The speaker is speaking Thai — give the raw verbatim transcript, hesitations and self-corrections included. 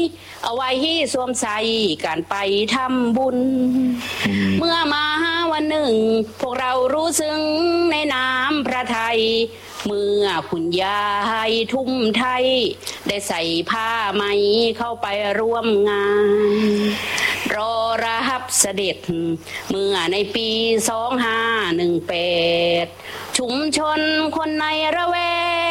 เอาไว้สวมใส่การไปทำบุญเมื่อมาวันหนึ่งพวกเรารู้ซึ้งในน้ำพระทัยเมื่อคุณยายทุ่มไทยได้ใส่ผ้าไหมเข้าไปร่วมงานรอรับเสด็จเมื่อในปีสองห้าหนึ่งแปดชุมชนคนในระแวก